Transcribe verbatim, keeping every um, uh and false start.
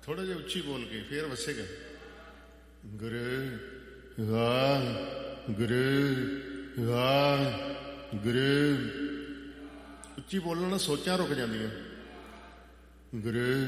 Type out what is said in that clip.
ਥੋੜਾ ਜਿਹਾ ਉੱਚੀ ਬੋਲ ਕੇ ਫੇਰ ਵਸੇਗਾ। ਗੁਰੂ ਵਾਹਿਗੁਰੂ ਵਾਹਿਗੁਰੂ। ਉੱਚੀ ਬੋਲਣ ਨਾਲ ਸੋਚਾਂ ਰੁਕ ਜਾਂਦੀਆਂ। ਗੁਰੂ